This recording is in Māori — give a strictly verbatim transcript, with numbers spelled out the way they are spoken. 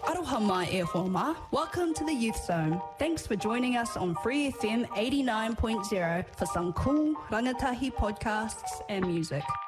Aroha mai e Homa. Welcome to the Youth Zone. Thanks for joining us on Free F M eighty-nine point zero for some cool rangatahi podcasts and music.